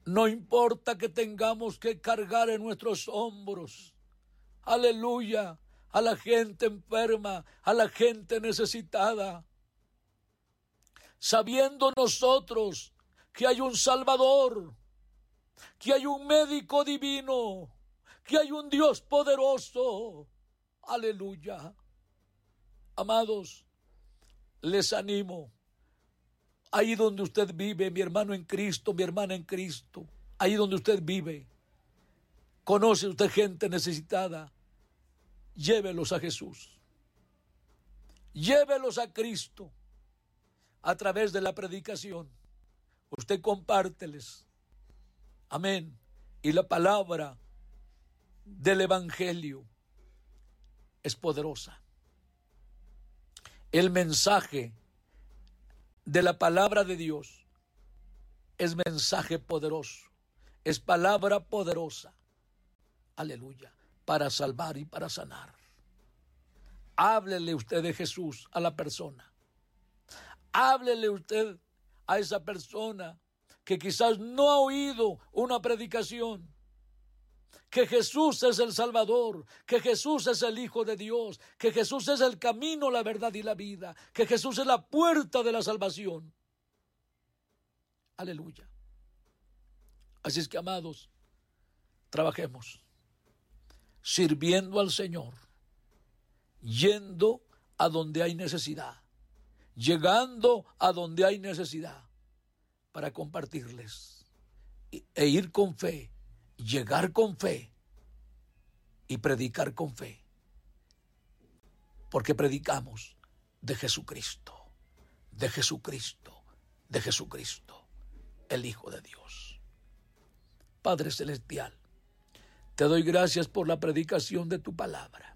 No importa que tengamos que cargar en nuestros hombros, aleluya, a la gente enferma, a la gente necesitada, sabiendo nosotros que hay un Salvador, que hay un médico divino, que hay un Dios poderoso, aleluya. Amados, les animo, ahí donde usted vive, mi hermano en Cristo, mi hermana en Cristo, ahí donde usted vive, conoce usted gente necesitada, llévelos a Jesús, llévelos a Cristo a través de la predicación. Usted compárteles, amén, y la palabra del Evangelio es poderosa. El mensaje de la palabra de Dios es mensaje poderoso, es palabra poderosa, aleluya, para salvar y para sanar. Háblele usted de Jesús a la persona. Háblele usted a esa persona que quizás no ha oído una predicación, que Jesús es el Salvador, que Jesús es el Hijo de Dios, que Jesús es el camino, la verdad y la vida, que Jesús es la puerta de la salvación. Aleluya. Así es que, amados, trabajemos sirviendo al Señor, yendo a donde hay necesidad, llegando a donde hay necesidad para compartirles e ir con fe, llegar con fe y predicar con fe, porque predicamos de Jesucristo, de Jesucristo, de Jesucristo, el Hijo de Dios. Padre Celestial, te doy gracias por la predicación de tu palabra.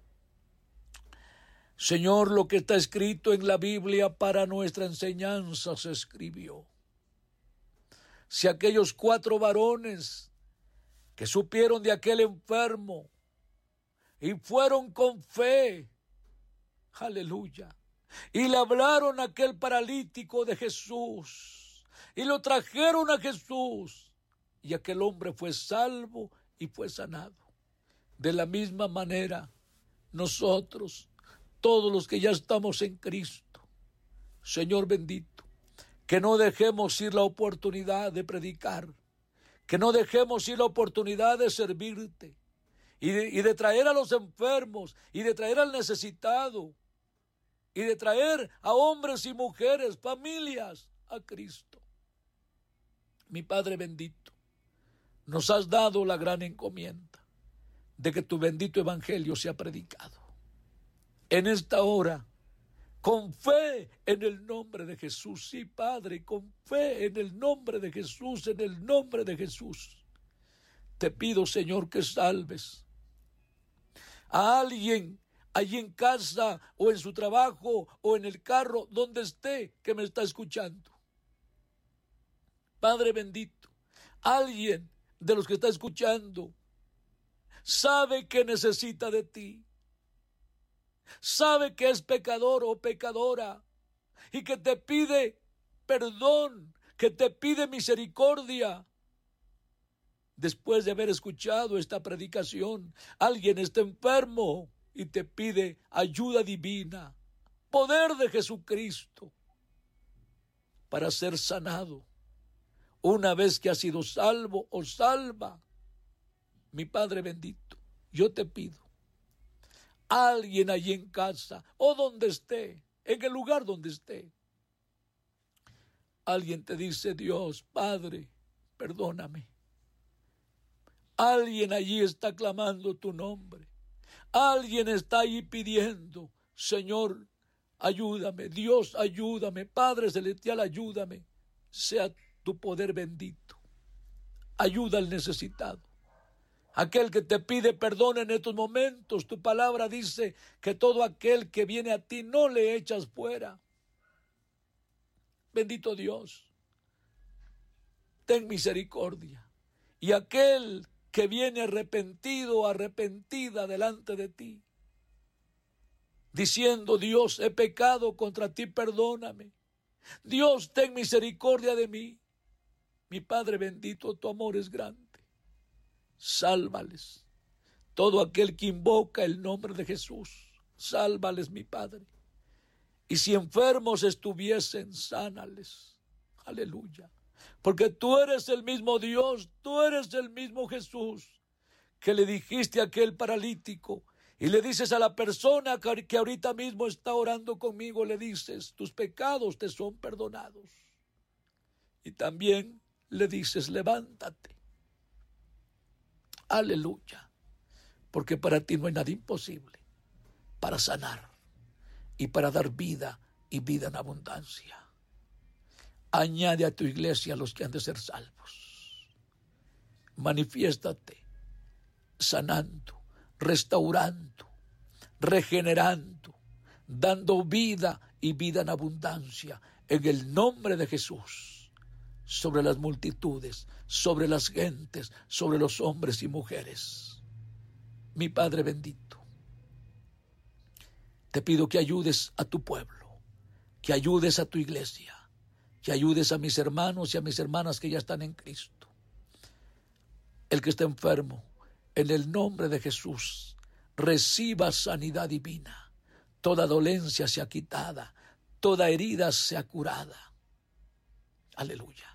Señor, lo que está escrito en la Biblia para nuestra enseñanza se escribió. Si aquellos 4 varones que supieron de aquel enfermo y fueron con fe, aleluya, y le hablaron a aquel paralítico de Jesús y lo trajeron a Jesús y aquel hombre fue salvo y fue sanado. De la misma manera, nosotros, todos los que ya estamos en Cristo, Señor bendito, que no dejemos ir la oportunidad de predicar, que no dejemos ir la oportunidad de servirte y de traer a los enfermos y de traer al necesitado y de traer a hombres y mujeres, familias a Cristo. Mi Padre bendito, nos has dado la gran encomienda de que tu bendito evangelio sea predicado. En esta hora, con fe en el nombre de Jesús, sí, Padre, con fe en el nombre de Jesús, en el nombre de Jesús, te pido, Señor, que salves a alguien allí en casa o en su trabajo o en el carro, donde esté, que me está escuchando. Padre bendito, alguien de los que está escuchando sabe que necesita de ti, sabe que es pecador o pecadora y que te pide perdón, que te pide misericordia. Después de haber escuchado esta predicación, alguien está enfermo y te pide ayuda divina, poder de Jesucristo para ser sanado. Una vez que has sido salvo o salva, mi Padre bendito, yo te pido, alguien allí en casa o donde esté, en el lugar donde esté, alguien te dice: Dios, Padre, perdóname. Alguien allí está clamando tu nombre. Alguien está ahí pidiendo: Señor, ayúdame. Dios, ayúdame. Padre Celestial, ayúdame. Sea tu poder bendito. Ayuda al necesitado. Aquel que te pide perdón en estos momentos, tu palabra dice que todo aquel que viene a ti no le echas fuera. Bendito Dios, ten misericordia. Y aquel que viene arrepentido, arrepentida delante de ti, diciendo: Dios, he pecado contra ti, perdóname. Dios, ten misericordia de mí. Mi Padre bendito, tu amor es grande. Sálvales. Todo aquel que invoca el nombre de Jesús, sálvales, mi Padre. Y si enfermos estuviesen, sánales. Aleluya. Porque tú eres el mismo Dios, tú eres el mismo Jesús, que le dijiste a aquel paralítico, y le dices a la persona que ahorita mismo está orando conmigo, le dices, tus pecados te son perdonados. Y también le dices, levántate. Aleluya. Porque para ti no hay nada imposible para sanar y para dar vida y vida en abundancia. Añade a tu iglesia a los que han de ser salvos. Manifiéstate sanando, restaurando, regenerando, dando vida y vida en abundancia en el nombre de Jesús, sobre las multitudes, sobre las gentes, sobre los hombres y mujeres. Mi Padre bendito, te pido que ayudes a tu pueblo, que ayudes a tu iglesia, que ayudes a mis hermanos y a mis hermanas que ya están en Cristo. El que está enfermo, en el nombre de Jesús, reciba sanidad divina. Toda dolencia sea quitada, toda herida sea curada. Aleluya.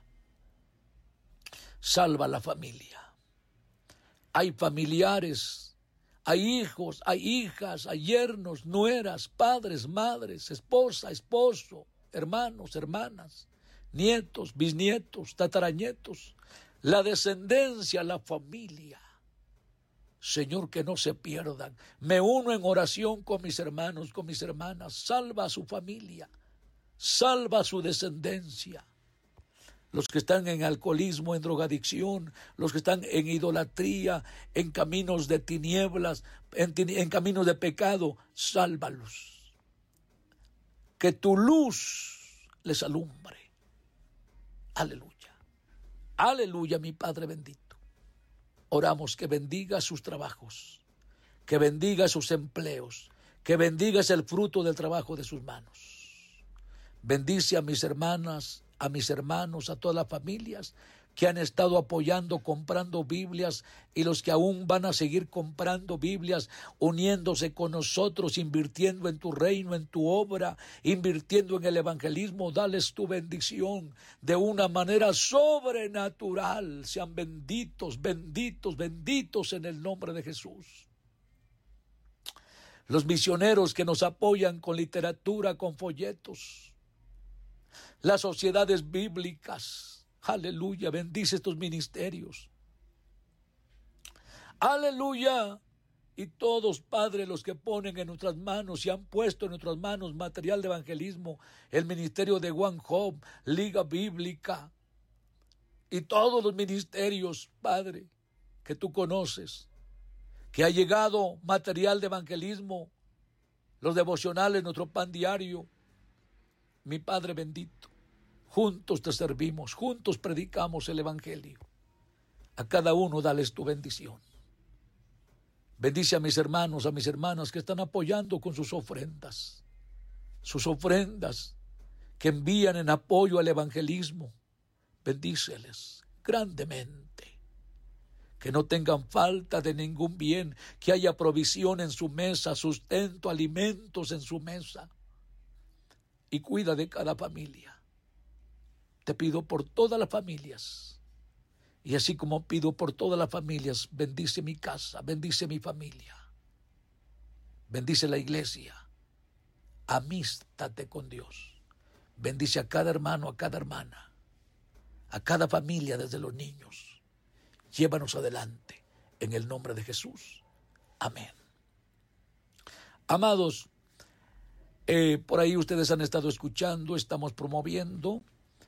Salva la familia. Hay familiares, hay hijos, hay hijas, hay yernos, nueras, padres, madres, esposa, esposo, hermanos, hermanas, nietos, bisnietos, tataranietos, la descendencia, la familia. Señor, que no se pierdan. Me uno en oración con mis hermanos, con mis hermanas. Salva a su familia, salva a su descendencia. Los que están en alcoholismo, en drogadicción, los que están en idolatría, en caminos de tinieblas, en caminos de pecado, sálvalos. Que tu luz les alumbre. Aleluya. Aleluya, mi Padre bendito. Oramos que bendiga sus trabajos, que bendiga sus empleos, que bendigas el fruto del trabajo de sus manos. Bendice a mis hermanas, a mis hermanos, a todas las familias que han estado apoyando, comprando Biblias, y los que aún van a seguir comprando Biblias, uniéndose con nosotros, invirtiendo en tu reino, en tu obra, invirtiendo en el evangelismo. Dales tu bendición de una manera sobrenatural. Sean benditos, benditos, benditos en el nombre de Jesús. Los misioneros que nos apoyan con literatura, con folletos, las sociedades bíblicas, aleluya, bendice estos ministerios. Aleluya. Y todos, Padre, los que ponen en nuestras manos y han puesto en nuestras manos material de evangelismo, el ministerio de One Hope, Liga Bíblica, y todos los ministerios, Padre, que tú conoces, que ha llegado material de evangelismo, los devocionales, nuestro pan diario. Mi Padre bendito, juntos te servimos, juntos predicamos el evangelio. A cada uno dales tu bendición. Bendice a mis hermanos, a mis hermanas que están apoyando con sus ofrendas que envían en apoyo al evangelismo. Bendíceles grandemente, que no tengan falta de ningún bien, que haya provisión en su mesa, sustento, alimentos en su mesa, y cuida de cada familia. Te pido por todas las familias, y así como pido por todas las familias, bendice mi casa, bendice mi familia, bendice la iglesia, amístate con Dios, bendice a cada hermano, a cada hermana, a cada familia desde los niños. Llévanos adelante en el nombre de Jesús. Amén. Amados, por ahí ustedes han estado escuchando, estamos promoviendo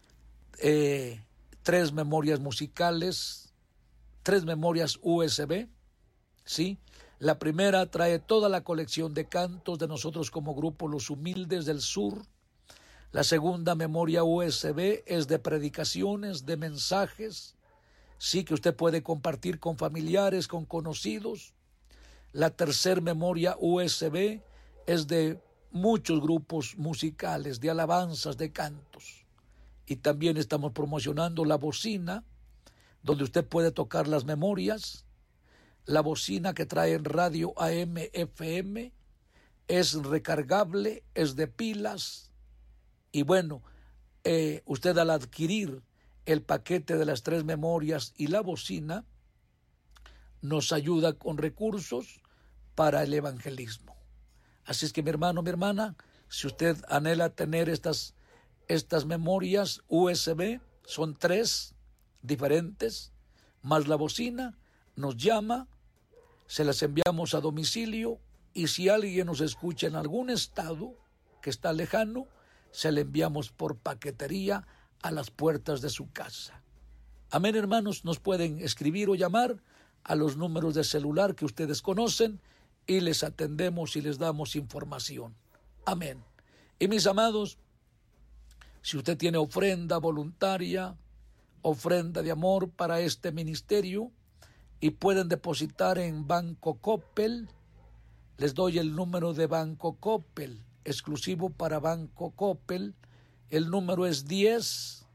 3 memorias musicales, 3 memorias USB, ¿sí? La primera trae toda la colección de cantos de nosotros como grupo Los Humildes del Sur. La segunda memoria USB es de predicaciones, de mensajes, sí, que usted puede compartir con familiares, con conocidos. La tercera memoria USB es de muchos grupos musicales, de alabanzas, de cantos. Y también estamos promocionando la bocina, donde usted puede tocar las memorias. La bocina que trae en radio AM, FM, es recargable, es de pilas. Y bueno, usted al adquirir el paquete de las 3 memorias y la bocina, nos ayuda con recursos para el evangelismo. Así es que mi hermano, mi hermana, si usted anhela tener estas memorias USB, son 3 diferentes, más la bocina, nos llama, se las enviamos a domicilio, y si alguien nos escucha en algún estado que está lejano, se le enviamos por paquetería a las puertas de su casa. Amén, hermanos. Nos pueden escribir o llamar a los números de celular que ustedes conocen y les atendemos y les damos información. Amén. Y mis amados, si usted tiene ofrenda voluntaria, ofrenda de amor para este ministerio, y pueden depositar en Banco Coppel, les doy el número de Banco Coppel, exclusivo para Banco Coppel. El número es 10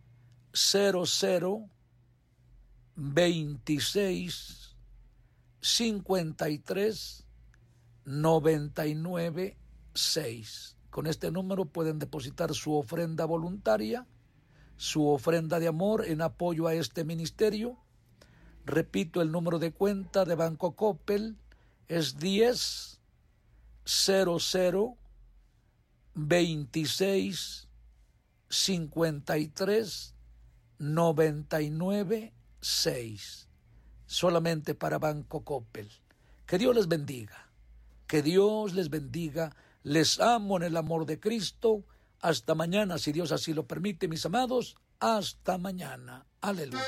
00 26 53 99 6. Con este número pueden depositar su ofrenda voluntaria, su ofrenda de amor en apoyo a este ministerio. Repito, el número de cuenta de Banco Coppel es 10 00 26 53 99 6. Solamente para Banco Coppel. Que Dios les bendiga. Que Dios les bendiga. Les amo en el amor de Cristo. Hasta mañana, si Dios así lo permite, mis amados. Hasta mañana. Aleluya.